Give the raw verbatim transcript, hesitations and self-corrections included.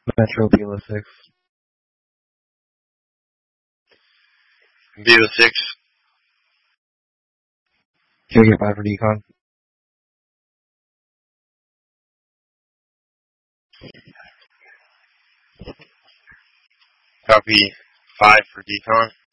Metro Bela six. Bela six. J K five for decon. Copy five for decon.